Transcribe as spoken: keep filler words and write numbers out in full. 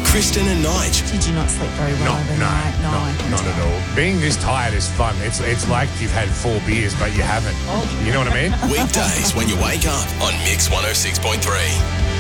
Kristen and Nige. Did you not sleep very well Not, no, overnight? No, I not, can not tell. at all. Being this tired is fun. It's it's like you've had four beers, but you haven't. You know what I mean? Weekdays when you wake up on Mix one oh six point three.